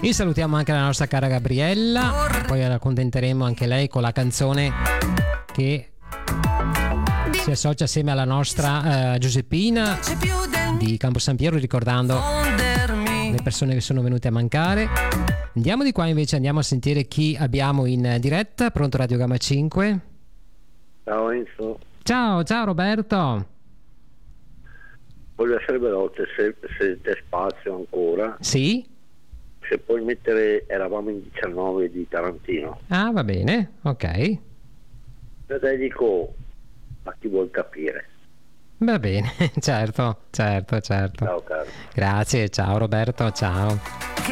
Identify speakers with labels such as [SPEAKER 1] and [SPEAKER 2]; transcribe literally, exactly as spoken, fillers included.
[SPEAKER 1] E salutiamo anche la nostra cara Gabriella, poi la accontenteremo anche lei con la canzone che si associa assieme alla nostra uh, Giuseppina di Campo San Piero, ricordando le persone che sono venute a mancare. Andiamo di qua invece, andiamo a sentire chi abbiamo in diretta. Pronto Radio Gamma cinque?
[SPEAKER 2] Ciao Enzo.
[SPEAKER 1] Ciao, ciao Roberto.
[SPEAKER 2] Voglio essere veloce, se, se c'è spazio ancora.
[SPEAKER 1] Sì?
[SPEAKER 2] Se puoi mettere Eravamo in diciannove di Tarantino.
[SPEAKER 1] Ah, va bene, ok.
[SPEAKER 2] Te te dico a chi vuol capire.
[SPEAKER 1] Va bene, certo, certo, certo.
[SPEAKER 2] Ciao caro.
[SPEAKER 1] Grazie, ciao Roberto, ciao.